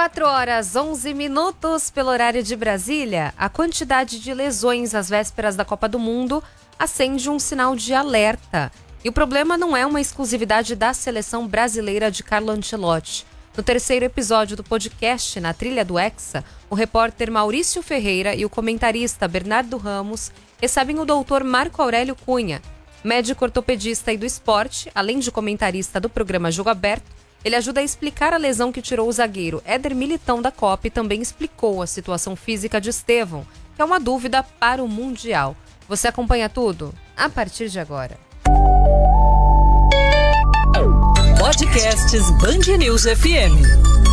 4h11 pelo horário de Brasília. A quantidade de lesões às vésperas da Copa do Mundo acende um sinal de alerta. E o problema não é uma exclusividade da seleção brasileira de Carlo Ancelotti. No terceiro episódio do podcast, Na Trilha do Hexa, o repórter Maurício Ferreira e o comentarista Bernardo Ramos recebem o doutor Marco Aurélio Cunha, médico ortopedista e do esporte, além de comentarista do programa Jogo Aberto. Ele ajuda a explicar a lesão que tirou o zagueiro Éder Militão da Copa e também explicou a situação física de Estevão, que é uma dúvida para o Mundial. Você acompanha tudo? A partir de agora. Podcasts Band News FM.